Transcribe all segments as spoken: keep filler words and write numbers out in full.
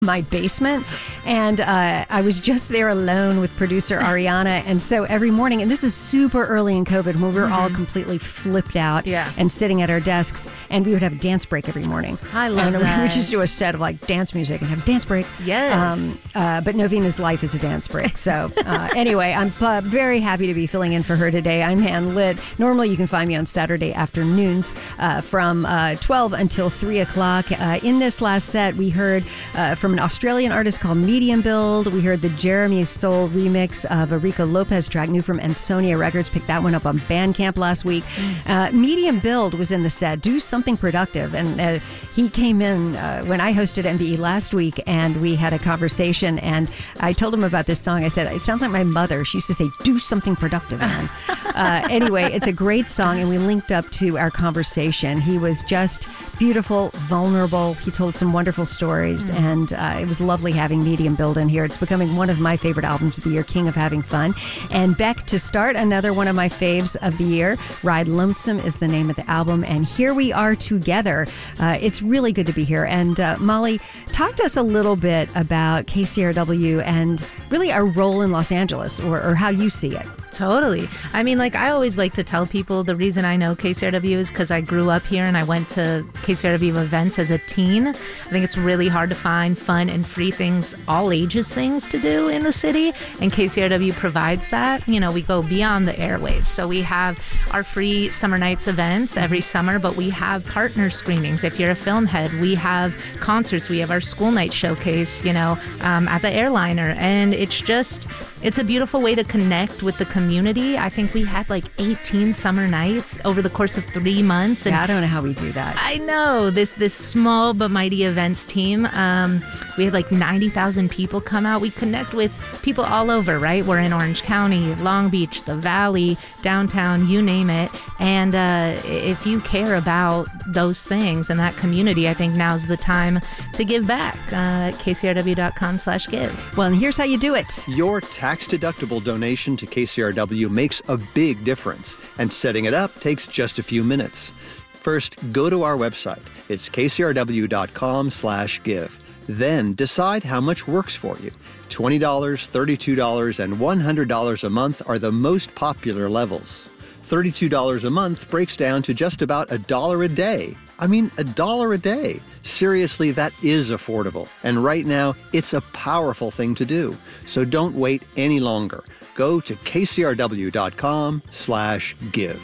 my basement, and uh, I was just there alone with producer Ariana, and so every morning, and this is super early in COVID when we were mm-hmm. all completely flipped out yeah. and sitting at our desks, and we would have a dance break every morning. I love and that. We would just do a set of like dance music and have a dance break. Yes. Um, uh, but Novina's life is a dance break. So uh, anyway, I'm uh, very happy to be filling in for her today. I'm Han Lit. Normally you can find me on Saturday afternoons uh, from uh, twelve until three o'clock. Uh, in this last set, we heard uh, from an Australian artist called Medium Build. We heard the Jeremy Soul remix of a Rico Lopez track, new from Ansonia Records. Picked that one up on Bandcamp last week. Uh, Medium Build was in the set. Do something productive. And uh, he came in uh, when I hosted M B E last week, and we had a conversation, and I told him about this song. I said, it sounds like my mother. She used to say, do something productive, man. uh, anyway, it's a great song, and we linked up to our conversation. He was just beautiful, vulnerable. He told some wonderful stories, mm. and uh, it was lovely having Medium Build in here. It's becoming one of my favorite albums of the year, King of Having Fun. And Beck to start, another one of my faves of the year. Ride Lonesome is the name of the album, and here we are together. Uh, it's really good to be here. And uh, Molly, talk to us a little bit about K C R W and really our role in Los Angeles, or, or how you see it. Totally. I mean, like, I always like to tell people the reason I know K C R W is because I grew up here and I went to K C R W events as a teen. I think it's really hard to find fun and free things, all ages things to do in the city, and K C R W provides that. You know, we go beyond the airwaves. So we have our free summer nights events every summer, but we have partner screenings. If you're a film head, we have concerts. We have our school night showcase, you know, um, at the Airliner. And it's just, it's a beautiful way to connect with the community. I think we had like eighteen summer nights over the course of three months. And yeah, I don't know how we do that. I know, this this small but mighty events team. Um, we had like ninety thousand people come out. We connect with people all over, right? We're in Orange County, Long Beach, the Valley, downtown, you name it. And uh, if you care about those things and that community, I think now's the time to give back. Uh, K C R W dot com slash give. Well, and here's how you do it. Your tax-deductible donation to K C R W makes a big difference, and setting it up takes just a few minutes. First, go to our website. It's K C R W dot com slash give. Then decide how much works for you. twenty dollars, thirty-two dollars, and one hundred dollars a month are the most popular levels. thirty-two dollars a month breaks down to just about a dollar a day. I mean, a dollar a day. Seriously, that is affordable. And right now, it's a powerful thing to do. So don't wait any longer. Go to K C R W dot com slash give.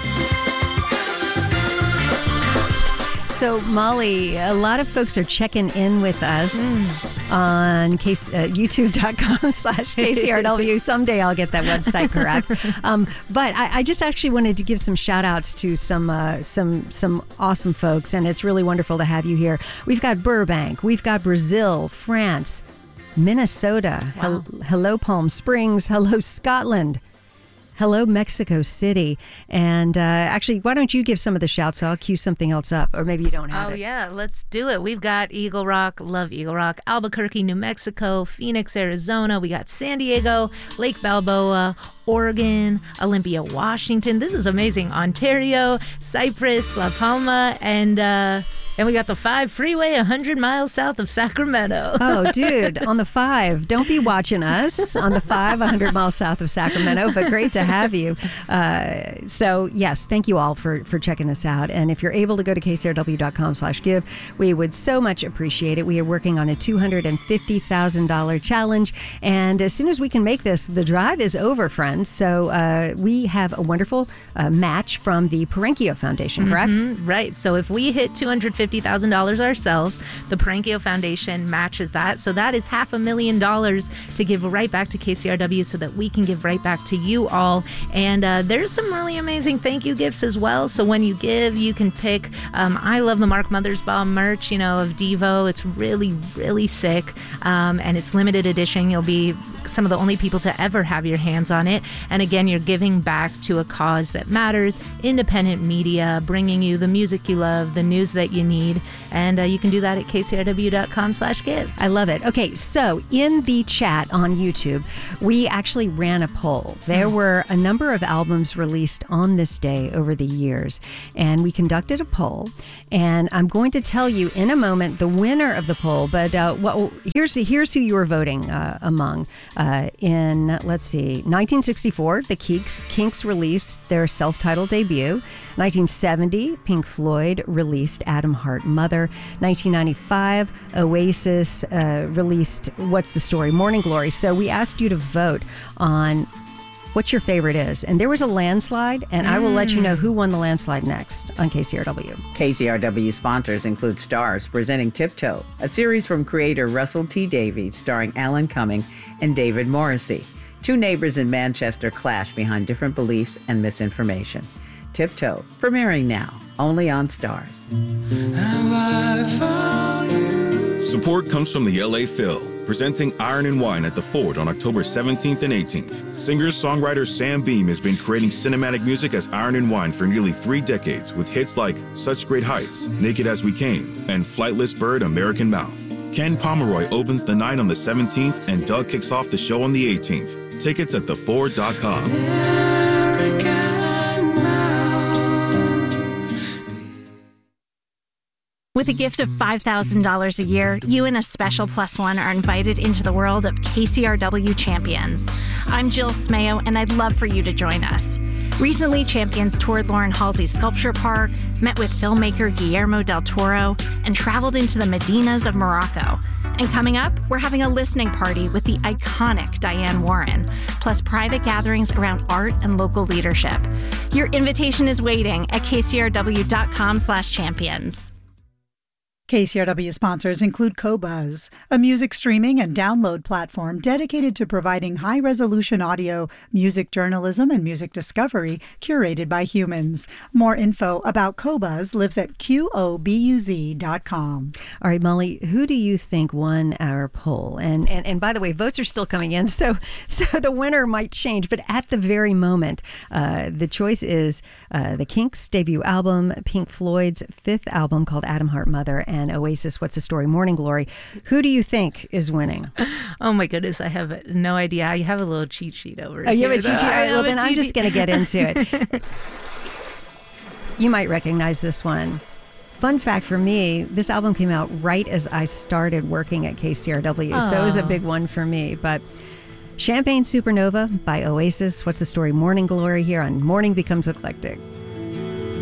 So, Molly, a lot of folks are checking in with us mm. on K- uh, YouTube dot com slash K C R W. Someday I'll get that website correct. um, but I, I just actually wanted to give some shout outs to some, uh, some, some awesome folks, and it's really wonderful to have you here. We've got Burbank, we've got Brazil, France, Minnesota, wow. Hel- hello Palm Springs, hello Scotland, hello Mexico City. And uh, actually, why don't you give some of the shouts? I'll cue something else up, or maybe you don't have oh, it. Oh yeah, let's do it. We've got Eagle Rock, love Eagle Rock, Albuquerque, New Mexico, Phoenix, Arizona. We got San Diego, Lake Balboa, Oregon, Olympia, Washington. This is amazing. Ontario, Cypress, La Palma, and uh, and we got the five freeway one hundred miles south of Sacramento. Oh, dude, on the five. Don't be watching us on the five, one hundred miles south of Sacramento, but great to have you. Uh, so, yes, thank you all for, for checking us out. And if you're able to go to K C R W dot com slash give, we would so much appreciate it. We are working on a two hundred fifty thousand dollars challenge. And as soon as we can make this, the drive is over, friends. So uh, we have a wonderful uh, match from the Parenkio Foundation, correct? Mm-hmm, right. So if we hit two hundred fifty thousand dollars ourselves, the Parenkio Foundation matches that. So that is half a million dollars to give right back to K C R W so that we can give right back to you all. And uh, there's some really amazing thank you gifts as well. So when you give, you can pick, um, I love the Mark Mothersbaugh merch, you know, of Devo. It's really, really sick. Um, and it's limited edition. You'll be some of the only people to ever have your hands on it. And again, you're giving back to a cause that matters, independent media, bringing you the music you love, the news that you need. need. And uh, you can do that at kcrw.com slash give. I love it. Okay, so in the chat on YouTube, we actually ran a poll. There mm. were a number of albums released on this day over the years, and we conducted a poll. And I'm going to tell you in a moment the winner of the poll, but uh, what, here's here's who you were voting uh, among. Uh, in, let's see, nineteen sixty-four, the Kinks, Kinks released their self-titled debut. nineteen seventy, Pink Floyd released Adam Hart Mother. nineteen ninety-five, Oasis uh, released What's the Story? Morning Glory. So we asked you to vote on what your favorite is. And there was a landslide, and mm. I will let you know who won the landslide next on K C R W. K C R W sponsors include Stars, presenting Tiptoe, a series from creator Russell T. Davies, starring Alan Cumming and David Morrissey. Two neighbors in Manchester clash behind different beliefs and misinformation. Tiptoe, premiering now, only on Stars. Support comes from the L A Phil, presenting Iron and Wine at the Ford on October seventeenth and eighteenth. Singer-songwriter Sam Beam has been creating cinematic music as Iron and Wine for nearly three decades, with hits like Such Great Heights, Naked as We Came, and Flightless Bird, American Mouth. Ken Pomeroy opens the night on the seventeenth, and Doug kicks off the show on the eighteenth. Tickets at the ford dot com. With a gift of five thousand dollars a year, you and a special plus one are invited into the world of K C R W Champions. I'm Jill Smayo, and I'd love for you to join us. Recently, Champions toured Lauren Halsey's Sculpture Park, met with filmmaker Guillermo del Toro, and traveled into the Medinas of Morocco. And coming up, we're having a listening party with the iconic Diane Warren, plus private gatherings around art and local leadership. Your invitation is waiting at kcrw.com slash champions. K C R W sponsors include Qobuz, a music streaming and download platform dedicated to providing high-resolution audio, music journalism, and music discovery curated by humans. More info about Qobuz lives at Q O B U Z dot com. All right, Molly, who do you think won our poll? And and, and by the way, votes are still coming in, so so the winner might change. But at the very moment, uh, the choice is uh, the Kinks' debut album, Pink Floyd's fifth album called Adam Hart Mother, and Oasis, What's the Story? Morning Glory. Who do you think is winning? Oh my goodness, I have no idea. I have a little cheat sheet over oh, here. You have a cheat sheet? All right, well, then I'm sheet. just going to get into it. You might recognize this one. Fun fact for me, this album came out right as I started working at K C R W, oh. so it was a big one for me. But Champagne Supernova by Oasis, What's the Story? Morning Glory here on Morning Becomes Eclectic.